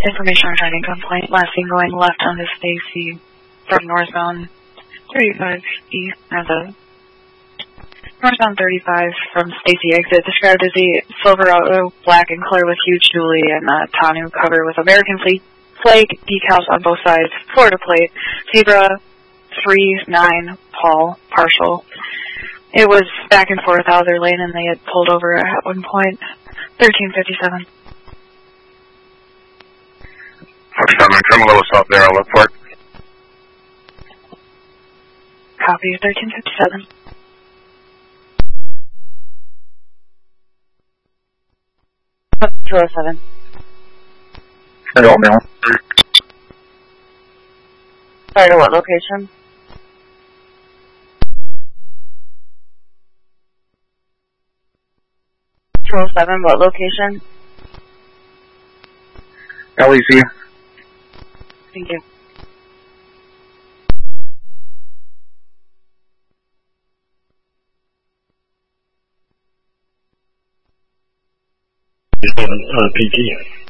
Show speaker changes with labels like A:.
A: Information regarding complaint. Last seen going left onto Stacy from northbound 35 east as a northbound 35 from Stacy exit. Described as a silver auto, black and clear with huge dually and tonneau cover with American flag decals on both sides. Florida plate. Zebra 39 Paul partial. It was back and forth out of their lane and they had pulled over at one point. 1357.
B: 47, come a little south there, I'll look for it.
A: Copy, 1357. Up 207.
B: Hello, Mel.
A: Sorry, to what location? What location?
B: LEC.
A: Thank you.
C: PT.